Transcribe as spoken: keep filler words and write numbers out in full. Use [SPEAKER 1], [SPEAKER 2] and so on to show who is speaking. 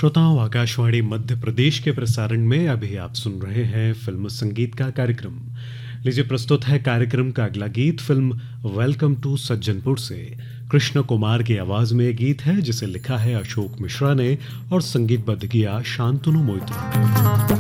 [SPEAKER 1] श्रोताओं, आकाशवाणी मध्य प्रदेश के प्रसारण में अभी आप सुन रहे हैं फिल्म संगीत का कार्यक्रम। लीजिए, प्रस्तुत है कार्यक्रम का अगला गीत फिल्म वेलकम टू सज्जनपुर से। कृष्ण कुमार की आवाज में ये गीत है जिसे लिखा है अशोक मिश्रा ने और संगीतबद्ध किया शांतनु मोहितरा।